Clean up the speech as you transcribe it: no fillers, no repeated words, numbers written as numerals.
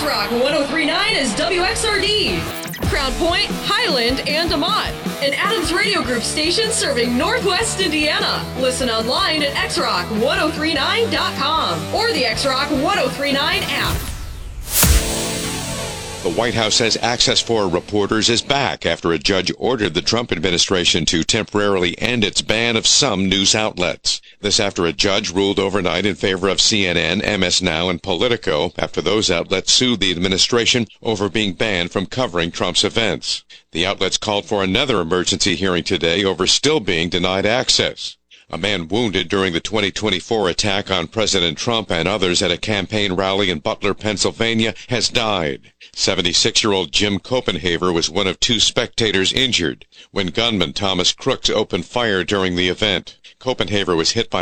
X-Rock 103.9 is WXRD, Crown Point, Highland, and DeMont. An Adams Radio Group station serving Northwest Indiana. Listen online at xrock1039.com or the X-Rock 1039 app. The White House says access for reporters is back after a judge ordered the Trump administration to temporarily end its ban of some news outlets. This after a judge ruled overnight in favor of CNN, MS Now, and Politico after those outlets sued the administration over being banned from covering Trump's events. The outlets called for another emergency hearing today over still being denied access. A man wounded during the 2024 attack on President Trump and others at a campaign rally in Butler, Pennsylvania, has died. 76-year-old Jim Copenhaver was one of 2 spectators injured when gunman Thomas Crooks opened fire during the event. Copenhaver was hit by